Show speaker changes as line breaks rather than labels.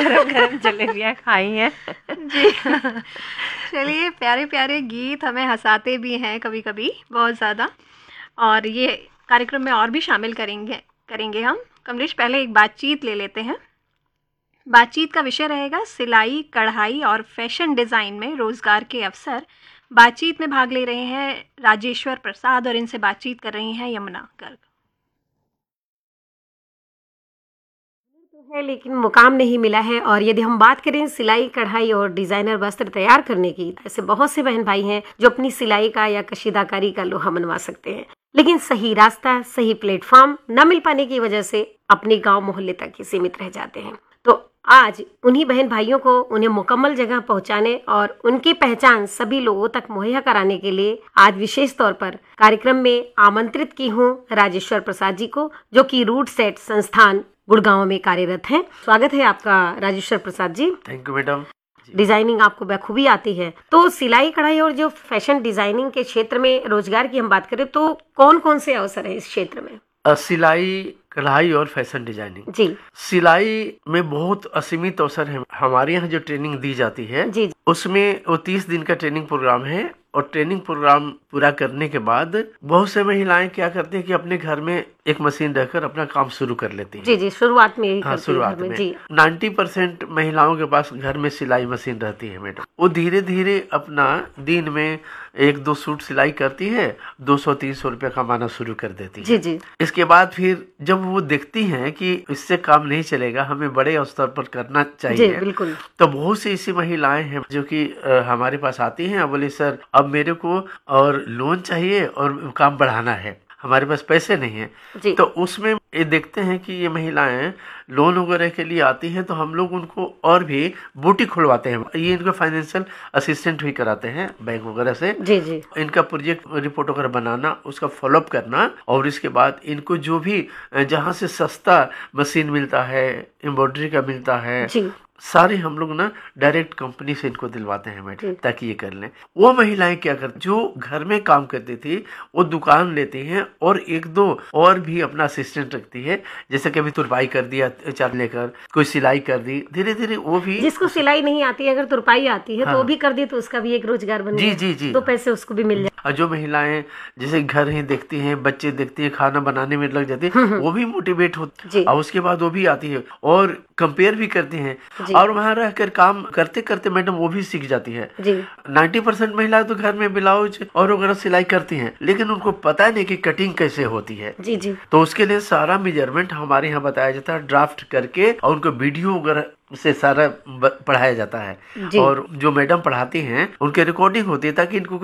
गरम गरम जलेबियाँ खाई हैं।
जी। चलिए, प्यारे प्यारे गीत हमें हंसाते भी हैं कभी कभी बहुत ज़्यादा, और ये कार्यक्रम में और भी शामिल करेंगे हम। कमलेश, पहले एक बातचीत ले लेते हैं। बातचीत का विषय रहेगा सिलाई, कढ़ाई और फैशन डिज़ाइन में रोज़गार के अवसर। बातचीत में भाग ले रहे हैं राजेश्वर प्रसाद और इनसे बातचीत कर रही हैं यमुना गर्ग।
है लेकिन मुकाम नहीं मिला है। और यदि हम बात करें सिलाई, कढ़ाई और डिजाइनर वस्त्र तैयार करने की, ऐसे बहुत से बहन भाई हैं जो अपनी सिलाई का या कशीदाकारी का लोहा मनवा सकते हैं, लेकिन सही रास्ता, सही प्लेटफॉर्म न मिल पाने की वजह से अपने गांव मोहल्ले तक ही सीमित रह जाते हैं। तो आज उन्हीं बहन भाइयों को उन्हें मुकम्मल जगह पहुंचाने और उनकी पहचान सभी लोगों तक मुहैया कराने के लिए आज विशेष तौर पर कार्यक्रम में आमंत्रित की हूँ राजेश्वर प्रसाद जी को, जो कि रूट सेट संस्थान गुड़गांव में कार्यरत हैं। स्वागत है आपका Rajeshwar Prasad ji.
Thank you madam.
Designing आपको बखूबी आती है, तो सिलाई कढ़ाई और जो फैशन डिजाइनिंग के क्षेत्र में रोजगार की हम बात करें तो कौन कौन से अवसर है इस क्षेत्र में?
सिलाई, कढ़ाई और फैशन डिजाइनिंग।
जी।
सिलाई में बहुत असीमित अवसर है। हमारे यहाँ जो ट्रेनिंग दी जाती है
जी।
उसमें वो 30 दिन का ट्रेनिंग प्रोग्राम है, और ट्रेनिंग प्रोग्राम पूरा करने के बाद बहुत से महिलाएं क्या करती हैं कि अपने घर में एक मशीन रखकर अपना काम शुरू कर लेती हैं।
जी जी, शुरुआत में यही
हाँ,
करती
शुरुआत
हैं
में
जी।
90% महिलाओं के पास घर में सिलाई मशीन रहती है मैडम। वो धीरे धीरे अपना दिन में 1-2 सूट सिलाई करती है, 200-300 रुपया कमाना शुरू कर देती है।
जी जी।
इसके बाद फिर जब वो देखती हैं कि इससे काम नहीं चलेगा, हमें बड़े स्तर पर करना
जी
चाहिए,
बिल्कुल।
तो बहुत सी ऐसी महिलाएं हैं जो कि हमारे पास आती हैं और बोले सर अब मेरे को और लोन चाहिए और काम बढ़ाना है, हमारे पास पैसे नहीं है। तो उसमें ये देखते हैं कि ये महिलाएं लोन वगैरह के लिए आती हैं, तो हम लोग उनको और भी बुटीक खुलवाते हैं। ये इनको फाइनेंशियल असिस्टेंट भी कराते हैं बैंक वगैरह से।
जी जी।
इनका प्रोजेक्ट रिपोर्ट वगैरह बनाना, उसका फॉलोअप करना, और इसके बाद इनको जो भी जहाँ से सस्ता मशीन मिलता है, एम्ब्रॉयडरी का मिलता है,
जी।
सारे हम लोग ना डायरेक्ट कंपनी से इनको दिलवाते हैं मैडम, ताकि ये कर लें। वो महिलाएं क्या करती, जो घर में काम करती थी वो दुकान लेती हैं और 1-2 और भी अपना असिस्टेंट रखती है। जैसे कभी तुरपाई कर दिया चार लेकर, कोई सिलाई कर दी, धीरे धीरे वो भी।
जिसको सिलाई नहीं आती, अगर तुरपाई आती है तो वो भी कर दी, तो उसका भी एक रोजगार बन
जी जी जी,
2 पैसे उसको भी मिल जाए।
और जो महिलाएं जैसे घर ही देखती हैं, बच्चे देखती हैं, खाना बनाने में लग जाती है, वो भी मोटिवेट होती है, और उसके बाद वो भी आती है और कंपेयर भी करती हैं, और वहाँ रहकर काम करते करते मैडम वो भी सीख जाती है। 90% महिलाएं तो घर में ब्लाउज और वगैरह सिलाई करती हैं, लेकिन उनको पता नहीं कि कटिंग कैसे होती है।
जी जी।
तो उसके लिए सारा मेजरमेंट हमारे यहाँ बताया जाता है, ड्राफ्ट करके, और उनको वीडियो वगैरह से सारा पढ़ाया जाता है। और जो मैडम पढ़ाती हैं उनके रिकॉर्डिंग होती है, ताकि इनको